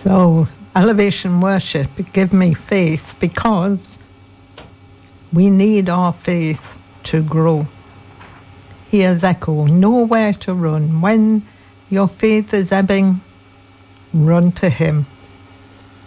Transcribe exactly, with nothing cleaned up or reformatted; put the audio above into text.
So, elevation worship, give me faith, because we need our faith to grow. Here's Echo, nowhere to run. When your faith is ebbing, run to him.